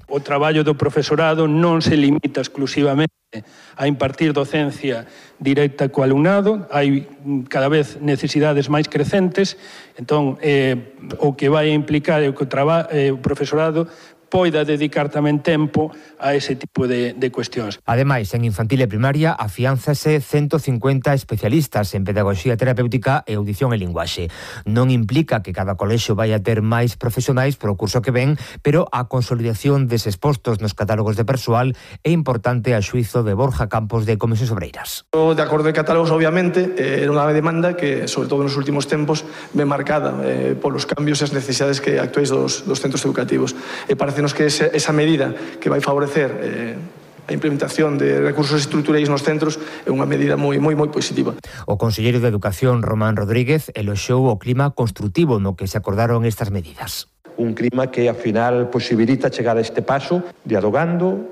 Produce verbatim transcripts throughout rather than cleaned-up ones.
O traballo do profesorado non se limita exclusivamente a impartir docencia directa co alumnado, hai cada vez necesidades máis crecentes, entón eh, o que vai implicar é que o, traba, eh, o profesorado poida dedicar tamén tempo a ese tipo de, de cuestións. Ademais, en infantil e primaria afiánzase ciento cincuenta especialistas en pedagogía terapéutica e audición e linguaxe. Non implica que cada colexio vai a ter máis profesionais pro curso que ven, pero a consolidación deses postos nos catálogos de persoal é importante a xuízo de Borja Campos de Comisións Obreiras. De acordo de catálogos, obviamente, era unha demanda que, sobre todo nos últimos tempos, ven marcada eh, polos cambios e as necesidades que actuais dos, dos centros educativos. E parece que esa, esa medida que vai favorecer eh, a implementación de recursos estruturais nos centros é unha medida moi moi moi positiva. O conselleiro de Educación, Román Rodríguez, eloxou o clima construtivo no que se acordaron estas medidas. Un clima que, ao final, posibilita chegar a este paso dialogando,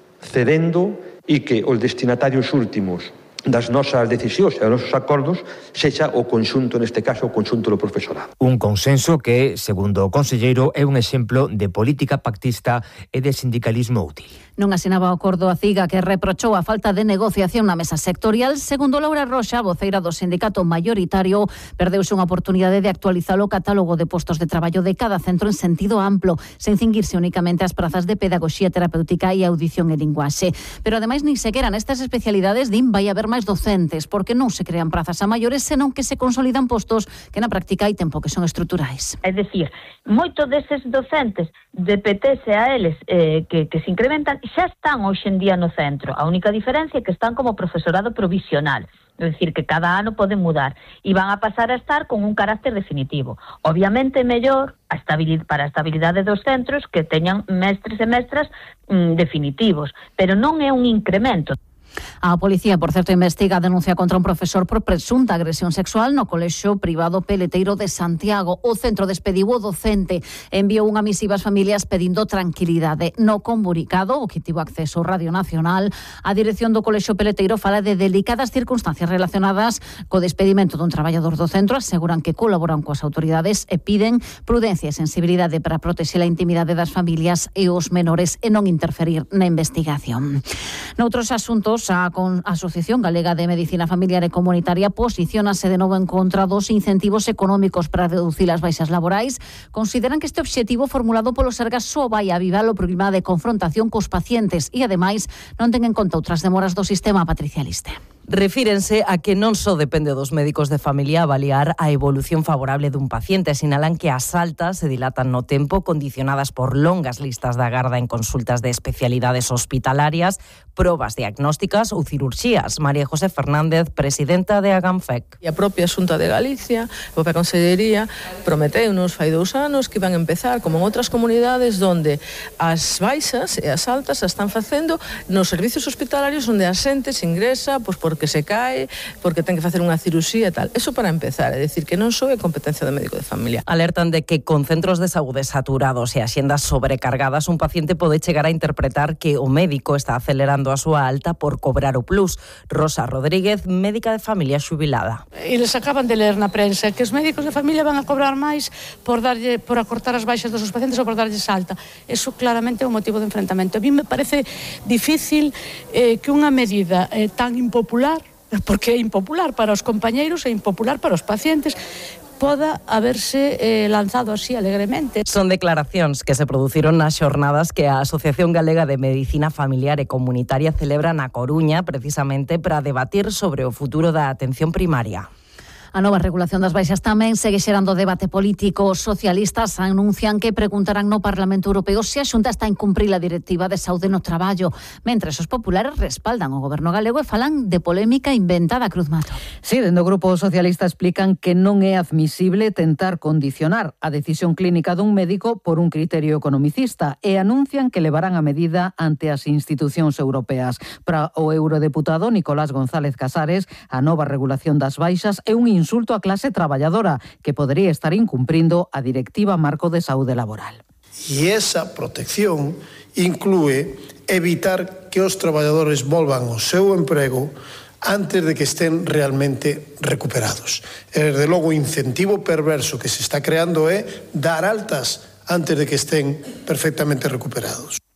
cedendo e que os destinatarios últimos das nosas decisións e dos nosos acordos sexa o conxunto, neste caso, o conxunto do profesorado. Un consenso que, segundo o conselleiro, é un exemplo de política pactista e de sindicalismo útil. Non asinaba o acordo a CIGA, que reprochou a falta de negociación na mesa sectorial. Segundo Laura Roxa, voceira do sindicato maioritario, perdeuse unha oportunidade de actualizar o catálogo de postos de traballo de cada centro en sentido amplo, sen cinguirse únicamente ás prazas de pedagogía terapéutica e audición e linguaxe. Pero ademais, nin sequera nestas especialidades din vai haber máis docentes, porque non se crean prazas a maiores, senón que se consolidan postos que na práctica hai tempo que son estruturais. É dicir, moito deses docentes de P T S a eles eh, que, que se incrementan xa están hoxe en día no centro. A única diferencia é que están como profesorado provisional. É dicir, que cada ano poden mudar e van a pasar a estar con un carácter definitivo. Obviamente é mellor a estabilidade, para a estabilidade dos centros que teñan mestres e mestras mm, definitivos, pero non é un incremento. A policía, por certo, investiga a denuncia contra un profesor por presunta agresión sexual no colexio privado Peleteiro de Santiago. O centro despediu o docente, enviou unha misiva ás familias pedindo tranquilidade. No comunicado, o que tivo acceso ao Radio Nacional, a dirección do colexio Peleteiro fala de delicadas circunstancias relacionadas co despedimento dun traballador do centro. Aseguran que colaboran coas autoridades e piden prudencia e sensibilidade para protexer a intimidade das familias e os menores e non interferir na investigación. Noutros asuntos, a Asociación Galega de Medicina Familiar e Comunitaria posiciónase de novo en contra dos incentivos económicos para reducir as baixas laborais. Consideran que este obxectivo formulado polo Sergas só vai avivar o problema de confrontación cos pacientes e, ademais, non ten en conta outras demoras do sistema patricialista. Refírense a que non só depende dos médicos de familia avaliar a evolución favorable dun paciente, sinalan que as altas se dilatan no tempo, condicionadas por longas listas de agarda en consultas de especialidades hospitalarias, probas diagnósticas ou cirurxías. María José Fernández, presidenta de Agamfec. E a propia Xunta de Galicia, a propia Consellería, prometeunos fai dous anos que iban a empezar, como en outras comunidades, onde as baixas e as altas as están facendo nos servicios hospitalarios onde a xente se ingresa, pois por que se cae, porque ten que facer unha cirurxía e tal. Eso para empezar, é dicir, que non só é competencia do médico de familia. Alertan de que con centros de saúde saturados e axendas sobrecargadas, un paciente pode chegar a interpretar que o médico está acelerando a súa alta por cobrar o plus. Rosa Rodríguez, médica de familia xubilada. Eles acaban de ler na prensa que os médicos de familia van a cobrar máis por darlle por acortar as baixas dos seus pacientes ou por darlles alta. Eso claramente é un motivo de enfrentamento. A mí me parece difícil eh, que unha medida eh, tan impopular, porque é impopular para os compañeiros e impopular para os pacientes, poda haberse eh, lanzado así alegremente. Son declaracións que se produciron nas xornadas que a Asociación Galega de Medicina Familiar e Comunitaria celebra na Coruña, precisamente para debatir sobre o futuro da atención primaria. A nova regulación das baixas tamén segue xerando debate político. Os socialistas anuncian que preguntarán no Parlamento Europeo se a Xunta está a incumprir a Directiva de Saúde no Traballo, mentres os populares respaldan o goberno galego e falan de polémica inventada. Cruz Mato. Sí, dende o Grupo Socialista explican que non é admisible tentar condicionar a decisión clínica dun médico por un criterio economicista e anuncian que levarán a medida ante as institucións europeas. Para o eurodeputado Nicolás González Casares, a nova regulación das baixas é un insulto á clase traballadora que podería estar incumprindo a Directiva Marco de Saúde Laboral. E esa protección inclúe evitar que os traballadores volvan ao seu emprego antes de que estén realmente recuperados. E, desde logo, o incentivo perverso que se está creando é dar altas antes de que estén perfectamente recuperados.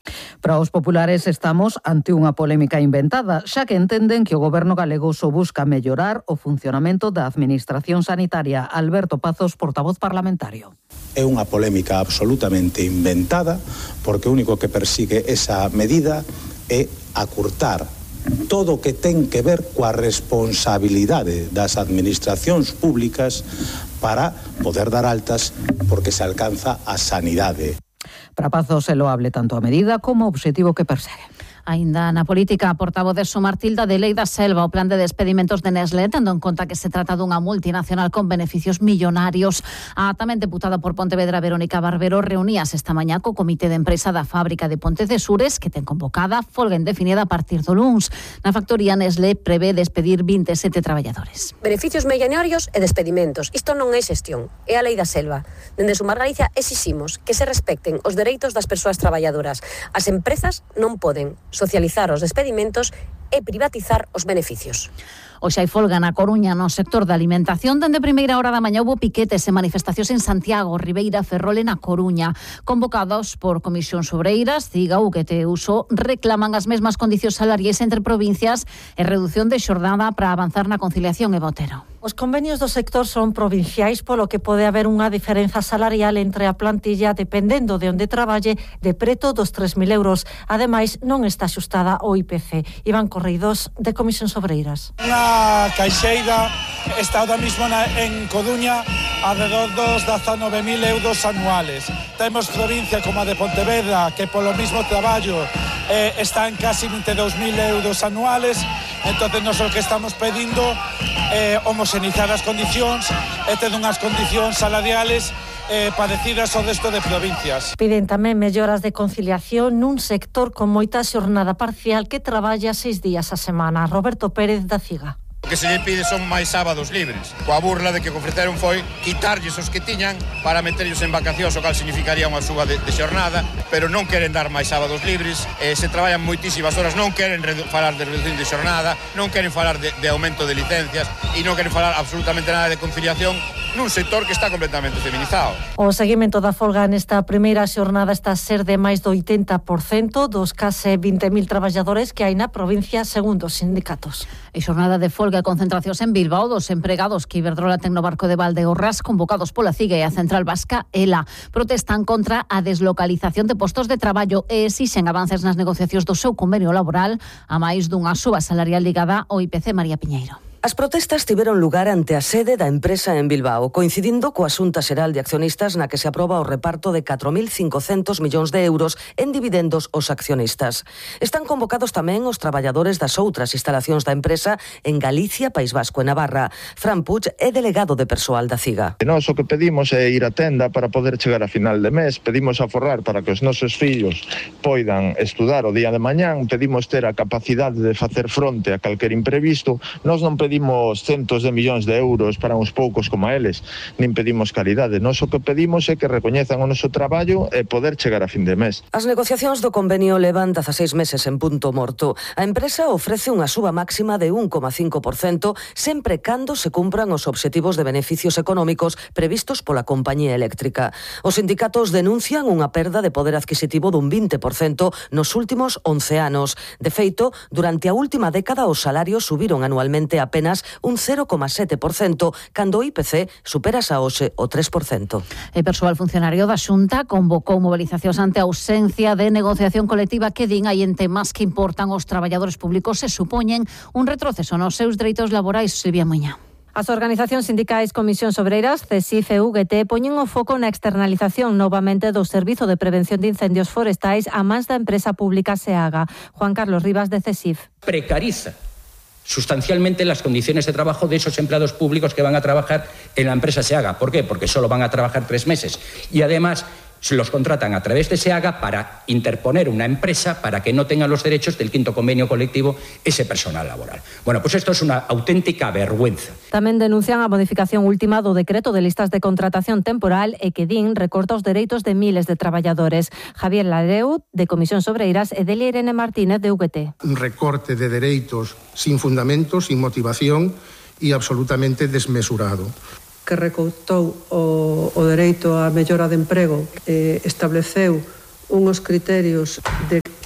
Para os populares estamos ante unha polémica inventada, xa que entenden que o goberno galego só busca mellorar o funcionamento da administración sanitaria. Alberto Pazos, portavoz parlamentario. É unha polémica absolutamente inventada, porque o único que persigue esa medida é acurtar todo o que ten que ver coa responsabilidade das administracións públicas para poder dar altas porque se alcanza a sanidade. Para Pazos é loable tanto a medida como o obxectivo que persegue. Aínda na política, a portavoz de Somartilda de Lei da Selva, o plan de despedimentos de Nestlé, tendo en conta que se trata dunha multinacional con beneficios millonarios. A tamén deputada por Pontevedra, Verónica Barbero, reuníase esta mañá co comité de empresa da fábrica de Pontecesures, que ten convocada folga indefinida a partir do luns. Na factoría, Nestlé prevé despedir vinte e sete traballadores. Beneficios millonarios e despedimentos. Isto non é xestión, é a Lei da Selva. Dende Sumar Galicia exiximos que se respecten os dereitos das persoas traballadoras. As empresas non poden socializar os despedimentos e privatizar os beneficios. Hoxe hai folga na Coruña no sector da alimentación. Dende primeira hora da mañá houve piquetes e manifestacións en Santiago, Ribeira, Ferrol e na Coruña. Convocados por Comisións Obreiras, CIGA, U G T e Uso, reclaman as mesmas condicións salariais entre provincias e redución de xornada para avanzar na conciliación e Botero. Os convenios do sector son provinciais, polo que pode haber unha diferenza salarial entre a plantilla dependendo de onde traballe de preto dos tres mil euros. Ademais, non está axustada ao I P C. Iván Correidos, de Comisións Obreiras. Unha caixeira está ahora mismo na, en Coruña alrededor dos dezanove mil euros anuales. Temos provincia como a de Pontevedra, que polo mismo traballo eh, está en casi vinte e dous mil euros anuales. Entonces, nos o que estamos pedindo é eh, homoxenizar as condicións e ter unhas condicións salariales eh, parecidas ao resto de provincias. Piden tamén melloras de conciliación nun sector con moita xornada parcial que traballa seis días a semana. Roberto Pérez, da CIGA. O que se lle pide son máis sábados libres, coa burla de que ofreceron foi quitarlles os que tiñan para meterllos en vacacións, o cal significaría unha suba de, de xornada, pero non queren dar máis sábados libres, eh, se traballan moitísimas horas, non queren falar de reducción de xornada, non queren falar de, de aumento de licencias e non queren falar absolutamente nada de conciliación nun sector que está completamente feminizado. O seguimento da folga nesta primeira xornada está a ser de máis do oitenta por cento dos case vinte mil traballadores que hai na provincia, segundo os sindicatos. E xornada de folga e concentracións en Bilbao dos empregados que Iberdrola ten no barco de Valdeorras, convocados pola CIGA e a Central Vasca, ELA. Protestan contra a deslocalización de postos de traballo e exixen avances nas negociacións do seu convenio laboral, a máis dunha suba salarial ligada ao I P C. María Piñeiro. As protestas tiveron lugar ante a sede da empresa en Bilbao, coincidindo coa Xunta Xeral de Accionistas na que se aproba o reparto de catro mil cincocentos millóns de euros en dividendos aos accionistas. Están convocados tamén os traballadores das outras instalacións da empresa en Galicia, País Vasco e Navarra. Fran Puig é delegado de persoal da CIGA. E nós o que pedimos é ir á tenda para poder chegar a final de mes, pedimos aforrar para que os nosos fillos poidan estudar o día de mañán, pedimos ter a capacidade de facer fronte a calquer imprevisto. Nós non pedimos pedimos centos de millóns de euros para uns poucos como a eles, nin pedimos calidade. Nós o que pedimos é que recoñezan o noso traballo e poder chegar a fin de mes. As negociacións do convenio levan dezaseis meses en punto morto. A empresa ofrece unha suba máxima de un coma cinco por cento sempre cando se cumpran os obxectivos de beneficios económicos previstos pola compañía eléctrica. Os sindicatos denuncian unha perda de poder adquisitivo dun vinte por cento nos últimos once anos. De feito, durante a última década os salarios subiron anualmente apenas un cero coma sete por cento, cando o I P C supera xa hoxe o tres por cento. E persoal funcionario da Xunta convocou mobilizacións ante a ausencia de negociación colectiva que din hai en temas que importan aos traballadores públicos e supoñen un retroceso nos seus dereitos laborais. Silvia Muña. As organizacións sindicais Comisións Obreiras, CESIF e U G T poñen o foco na externalización novamente do Servizo de Prevención de Incendios Forestais a mans da empresa pública SEAGA. Juan Carlos Rivas, de CESIF. Precariza sustancialmente las condiciones de trabajo de esos empleados públicos que van a trabajar en la empresa SEAGA. ¿Por qué? Porque solo van a trabajar tres meses. Y además se los contratan a través de SEAGA para interponer una empresa para que no tengan los derechos del quinto convenio colectivo ese personal laboral. Bueno, pues esto es una auténtica vergüenza. Tamén denuncian a modificación última do decreto de listas de contratación temporal e que din recorta os dereitos de miles de traballadores. Javier Lareu, de Comisións Obreiras, e Delia Irene Martínez, de U G T. Un recorte de dereitos sin fundamento, sin motivación e absolutamente desmesurado. Que recoutou o, o dereito á mellora de emprego, eh, estableceu unhos criterios de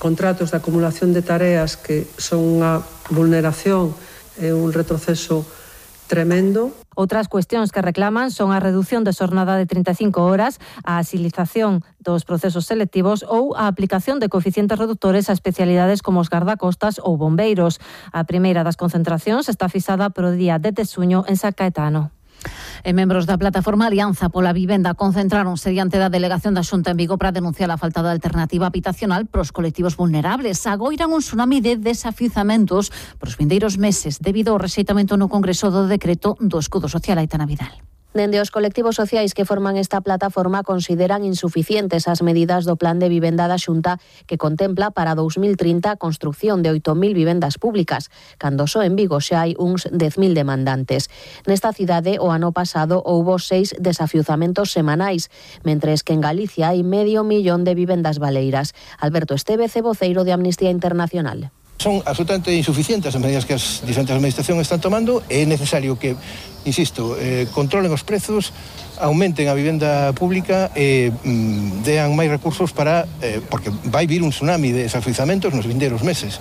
contratos de acumulación de tareas que son unha vulneración e un retroceso tremendo. Outras cuestións que reclaman son a reducción de xornada de trinta e cinco horas, a agilización dos procesos selectivos ou a aplicación de coeficientes reductores a especialidades como os gardacostas ou bombeiros. A primeira das concentracións está fixada para o día dez de xuño en San Caetano. E membros da plataforma Alianza pola Vivenda concentráronse diante da delegación da Xunta en Vigo para denunciar a falta de alternativa habitacional pros colectivos vulnerables. Agoiran un tsunami de desafiuzamentos pros vindeiros meses debido ao rexeitamento no Congreso do decreto do escudo social. Aitana Vidal. Dende os colectivos sociais que forman esta plataforma consideran insuficientes as medidas do Plan de Vivenda da Xunta que contempla para dous mil trinta a construción de oito mil vivendas públicas, cando só en Vigo xa hai uns dez mil demandantes. Nesta cidade o ano pasado houbo seis desafiuzamentos semanais, mentres que en Galicia hai medio millón de vivendas baleiras. Alberto Estevez é voceiro de Amnistía Internacional. Son absolutamente insuficientes as medidas que as diferentes administracións están tomando. É necesario que, insisto, eh, controlen os prezos, aumenten a vivenda pública e mm, dean máis recursos para, eh, porque vai vir un tsunami de desafiuzamentos nos vindeiros meses.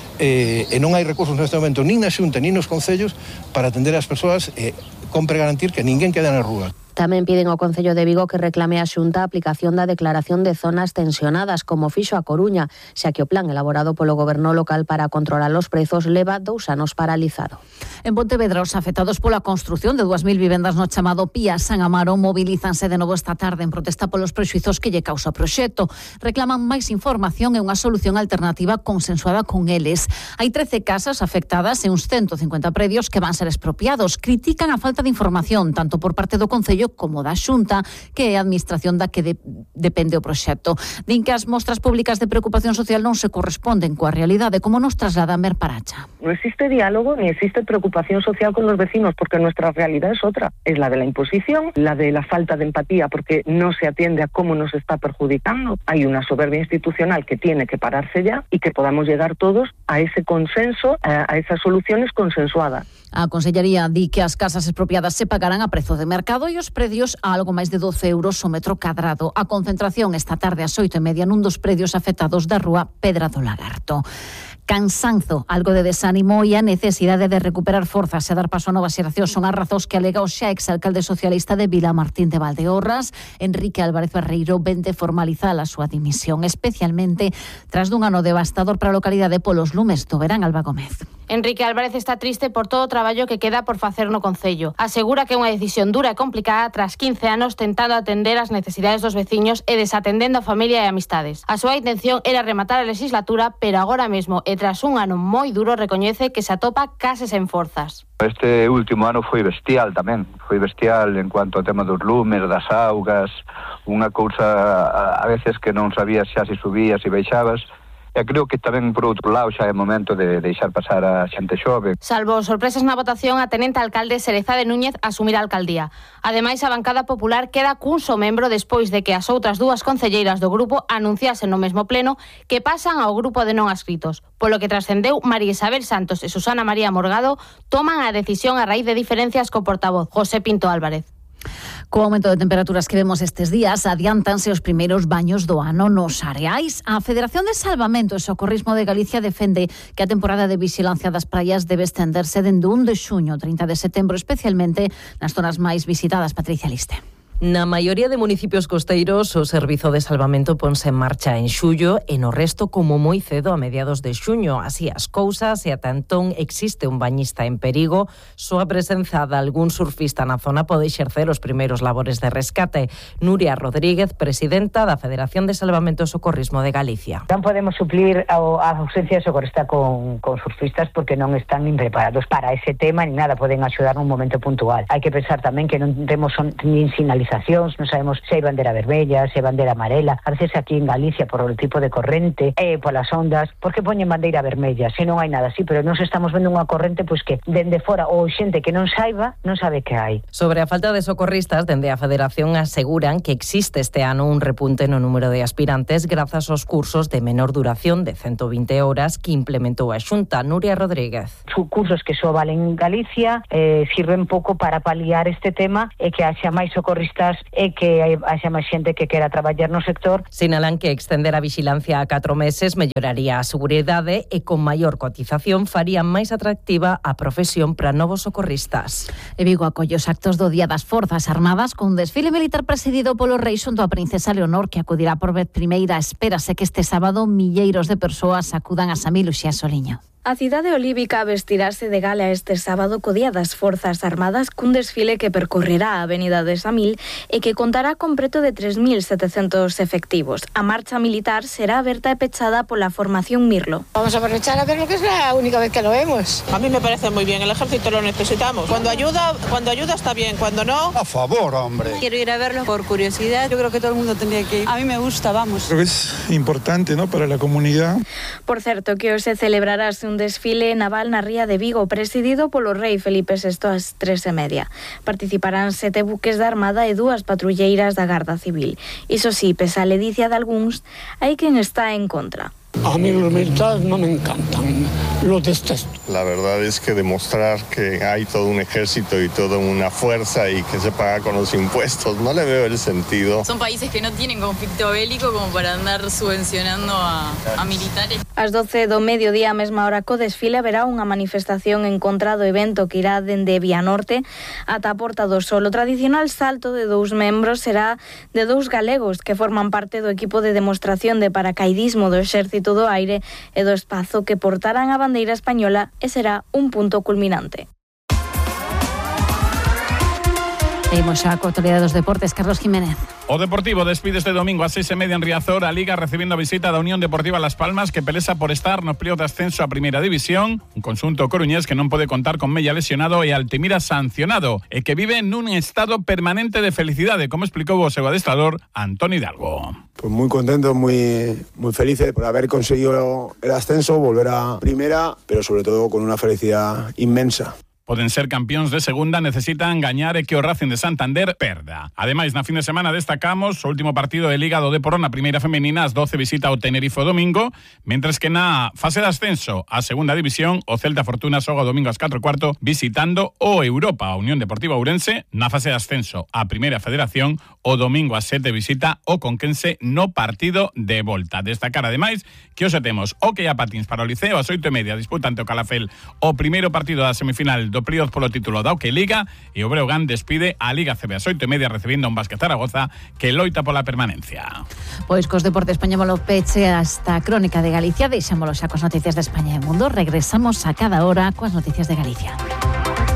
Eh, e non hai recursos neste momento nin na Xunta nin nos concellos para atender as persoas e compre garantir que ninguén queda na rúa. Tamén piden ao Concello de Vigo que reclame a Xunta a aplicación da declaración de zonas tensionadas, como fixo a Coruña, xa que o plan elaborado polo Goberno local para controlar os prezos leva dous anos paralizado. En Pontevedra, os afectados pola construción de dúas mil vivendas no chamado Pía San Amaro mobilízanse de novo esta tarde en protesta polos prexuizos que lle causa o proxecto. Reclaman máis información e unha solución alternativa consensuada con eles. Hai trece casas afectadas e uns ciento cincuenta predios que van ser expropiados. Critican a falta de información, tanto por parte do Concello como da Xunta, que é a administración da que de, depende o proxecto. Din que as mostras públicas de preocupación social non se corresponden coa realidade, como nos traslada Mer Paracha. No existe diálogo ni existe preocupación social con los vecinos, porque nuestra realidad es otra. Es la de la imposición, la de la falta de empatía, porque no se atiende a cómo nos está perjudicando. Hay una soberbia institucional que tiene que pararse ya y que podamos llegar todos a ese consenso, a, a esas soluciones consensuadas. A Consellería di que as casas expropiadas se pagarán a prezo de mercado e os predios a algo máis de doce euros o metro cadrado. A concentración esta tarde ás oito e media nun dos predios afectados da rúa Pedra do Lagarto. Cansanzo, algo de desánimo e a necesidade de recuperar forzas e dar paso a novas xeracións son as razóns que alega o xa exalcalde socialista de Vilamartín de Valdeorras, Enrique Álvarez Barreiro, vende formalizar a súa dimisión, especialmente tras dun ano devastador para a localidade polos lumes do verán. Alba Gómez. Enrique Álvarez está triste por todo o traballo que queda por facer no Concello. Asegura que é unha decisión dura e complicada tras quince anos tentando atender as necesidades dos veciños e desatendendo a familia e amistades. A súa intención era rematar a legislatura, pero agora mesmo e tras un ano moi duro recoñece que se atopa case sen forzas. Este último ano foi bestial tamén, foi bestial en cuanto ao tema dos lumes, das augas, unha cousa a veces que non sabías xa se subías e baixabas. E creo que tamén, por outro lado, xa é momento de deixar pasar a xente xove. Salvo sorpresas na votación, a tenente alcalde Cerezade Núñez asumir a alcaldía. Ademais, a bancada popular queda cun só membro despois de que as outras dúas concelleiras do grupo anunciasen no mesmo pleno que pasan ao grupo de non adscritos. Polo que trascendeu, María Isabel Santos e Susana María Morgado toman a decisión a raíz de diferencias co portavoz José Pinto Álvarez. Co aumento de temperaturas que vemos estes días, adiántanse os primeiros baños do ano nos areais. A Federación de Salvamento e Socorrismo de Galicia defende que a temporada de vixilancia das praias debe estenderse dende un de xuño, trinta de setembro, especialmente nas zonas máis visitadas. Patricia Liste. Na maioría de municipios costeiros o servizo de salvamento ponse en marcha en xullo e no resto como moi cedo a mediados de xuño. Así as cousas e ata entón existe un bañista en perigo, só a presenza de algún surfista na zona pode exercer os primeiros labores de rescate. Nuria Rodríguez, presidenta da Federación de Salvamento e Socorrismo de Galicia. Non podemos suplir a ausencia de socorrista con, con surfistas porque non están nin preparados para ese tema ni nada, poden axudar nun momento puntual. Hai que pensar tamén que non temos nin sinalización, non sabemos se hai bandera vermella, se hai bandera amarela. A veces aquí en Galicia, por o tipo de corrente, e eh, polas ondas, por que poñen bandeira vermella? Se non hai nada así, pero nós estamos vendo unha corrente pois que dende fora ou xente que non saiba, non sabe que hai. Sobre a falta de socorristas, dende a Federación aseguran que existe este ano un repunte no número de aspirantes grazas aos cursos de menor duración de ciento vinte horas que implementou a Xunta. Nuria Rodríguez. Son cursos que só valen en Galicia, eh, sirven pouco para paliar este tema e que haxa máis socorristas empresas e que haxa máis xente que quera traballar no sector. Sinalan que extender a vixilancia a catro meses melloraría a seguridade e con maior cotización faría máis atractiva a profesión para novos socorristas. E Vigo acolle os actos do Día das Forzas Armadas con desfile militar presidido polo rei xunto a princesa Leonor, que acudirá por vez primeira. Espérase que este sábado milleiros de persoas acudan a Samil Uxía Soliño. A cidade olívica vestirase de gala este sábado co Día das Forzas Armadas cun desfile que percorrerá a Avenida de Samil e que contará con preto de tres mil setecentos efectivos. A marcha militar será aberta e pechada pola formación Mirlo. Vamos a aprovechar a ver lo que es la única vez que lo vemos. A mí me parece muy bien, el ejército lo necesitamos. Cuando ayuda, cuando ayuda está bien, cuando no... A favor, hombre. Quiero ir a verlo por curiosidad, yo creo que todo el mundo tendría que ir. A mí me gusta, vamos. Creo que es importante, ¿no?, para la comunidad. Por certo, que hoy se celebrarase un desfile naval na ría de Vigo presidido polo rei Felipe sexto ás tres e media. Participarán sete buques da Armada e dúas patrulleiras da Garda Civil. Iso sí, pese a ledicia de algúns, hai quen está en contra. A mí los militares no me encantan, los detesto. La verdad es que demostrar que hay todo un ejército y toda una fuerza y que se paga con los impuestos, no le veo el sentido. Son países que no tienen conflicto bélico como para andar subvencionando a, a militares. Ás doce do mediodía, a mesma hora co desfile, haberá unha manifestación en contra do evento que irá dende Vianorte ata a Porta do Sol. O tradicional salto de dous membros será de dous galegos que forman parte do equipo de demostración de paracaidismo do Exército do Aire e do Espazo, que portarán a bandeira española e será un punto culminante. Seguimos a actualidade dos deportes, Carlos Jiménez. O Deportivo despide este domingo a seis e media en Riazor a Liga, recibindo a visita da Unión Deportiva Las Palmas, que pelesa por estar no pleo de ascenso a Primeira División, un conxunto coruñés que non pode contar con Mella lesionado e Altimira sancionado, e que vive nun estado permanente de felicidade, como explicou o seu adestrador Antoni Hidalgo. Pues muy contento, muy, muy felices por haber conseguido el ascenso, volver a Primera, pero sobre todo con una felicidad inmensa. Poden ser campións de segunda, necesitan gañar e que o Racing de Santander perda. Ademais, na fin de semana destacamos o último partido de Liga do Depor na primeira femenina, ás doce visita o Tenerife o domingo, mentres que na fase de ascenso a segunda división, o Celta Fortuna xoga o domingo ás catro e cuarto visitando o Europa, a Unión Deportiva Ourense. Na fase de ascenso a Primeira Federación, o domingo ás sete visita o Conquense no partido de volta. Destacar ademais que hoxe temos hockey a patins para o Liceo, ás oito e media disputa ante o Calafel o primeiro partido da semifinal do playoff polo título da Hockey Liga, e o Breogán despide a Liga C B ás oito e media recibindo un Basket Zaragoza que loita pola permanencia. Pois cos deportes poñémolo peche hasta a crónica de Galicia, deixámolo xa cos noticias de España e Mundo. Regresamos a cada hora coas noticias de Galicia.